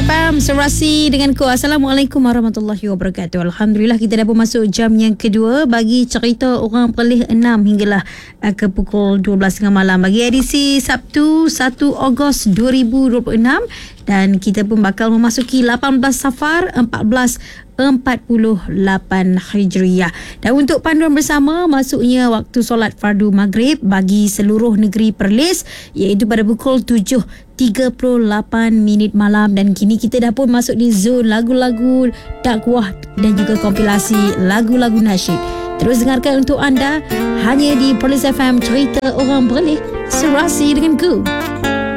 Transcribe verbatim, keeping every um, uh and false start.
F M Serasi dengan ku. Assalamualaikum warahmatullahi wabarakatuh. Alhamdulillah kita dah pun masuk jam yang kedua bagi cerita orang Perlis enam hinggalah uh, ke pukul dua belas tiga puluh malam bagi edisi Sabtu satu Ogos dua ribu dua puluh enam, dan kita pun bakal memasuki lapan belas Safar empat belas empat puluh lapan Hijriah. Dan untuk panduan bersama masuknya waktu solat fardu maghrib bagi seluruh negeri Perlis iaitu pada pukul tujuh tiga puluh lapan minit malam, dan kini kita dah pun masuk di zon lagu-lagu dakwah dan juga kompilasi lagu-lagu nasyid. Terus dengarkan untuk anda hanya di Perlis F M, cerita orang Perlis, serasi dengan ku.